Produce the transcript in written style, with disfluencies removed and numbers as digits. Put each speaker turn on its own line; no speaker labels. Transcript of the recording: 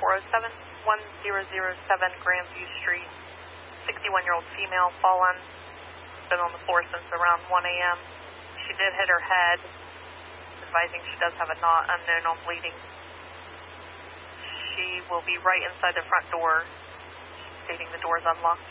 407-1007 Grandview Street. 61-year-old female, fallen, been on the floor since around 1 a.m. She did hit her head, advising she does have a knot, unknown on bleeding. She will be right inside the front door, stating the door is unlocked.